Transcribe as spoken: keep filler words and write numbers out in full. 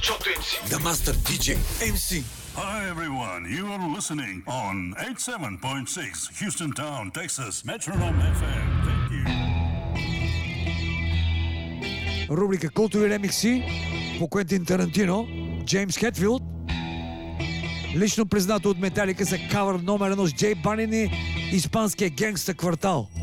The Master ди джей ем си. Hi everyone, you are listening on eighty-seven point six Houston Town, Texas, Metronome еф ем. Thank you. Рубрика Култови ремикси по Куентин Тарантино, Джеймс Хетфилд. Лично признато от Металика за кавър номер едно с Джей Банин и испанския генгста Квартал.